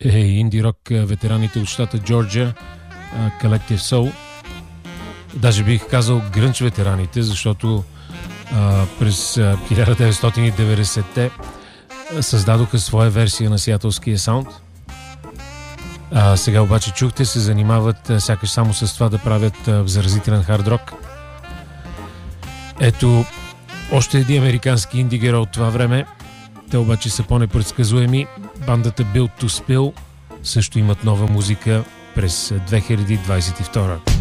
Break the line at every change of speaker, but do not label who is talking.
инди рок ветераните от щата Джорджия, Collective Soul. Даже бих казал грънч ветераните, защото през 1990-те създадоха своя версия на сиатълския саунд. Сега обаче чухте, се занимават сякаш само с това да правят заразителен хард рок. Ето още един американски инди герой от това време. Те обаче са по-непредсказуеми. Бандата Built to Spill също имат нова музика през 2022.